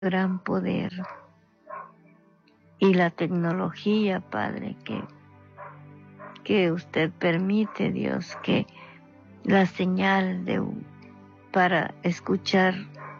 gran poder y la tecnología, Padre, que usted permite, Dios, que la señal para escuchar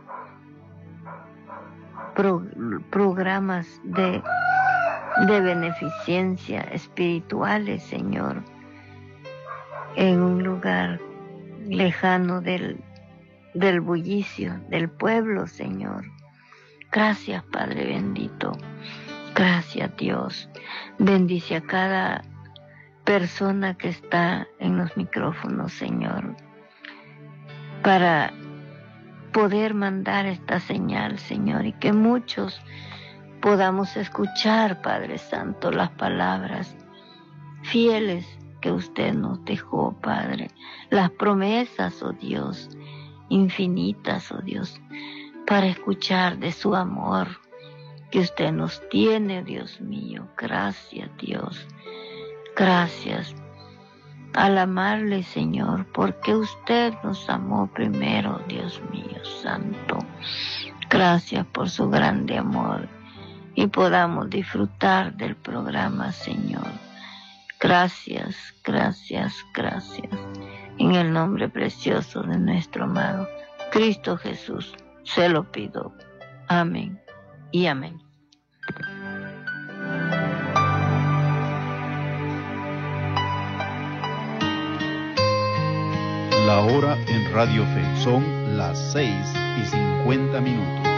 programas de beneficencia espirituales, Señor, en un lugar lejano del bullicio del pueblo, Señor. Gracias, Padre bendito. Gracias, Dios. Bendice a cada persona que está en los micrófonos, Señor, para poder mandar esta señal, Señor, y que muchos podamos escuchar, Padre Santo, las palabras fieles que usted nos dejó, Padre, las promesas, oh Dios, infinitas, oh Dios, para escuchar de su amor que usted nos tiene, Dios mío. Gracias, Dios. Gracias al amarle, Señor, porque usted nos amó primero, Dios mío santo. Gracias por su grande amor y podamos disfrutar del programa, Señor. Gracias, gracias, gracias. En el nombre precioso de nuestro amado Cristo Jesús, se lo pido. Amén y amén. La hora en Radio Fe son las 6:50.